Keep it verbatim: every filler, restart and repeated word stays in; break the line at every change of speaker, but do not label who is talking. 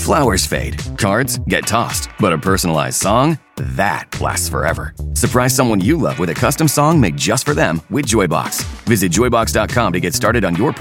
Flowers fade, cards get tossed, but a personalized song, that lasts forever. Surprise someone you love with a custom song made just for them with Joybox. Visit joybox dot com to get started on your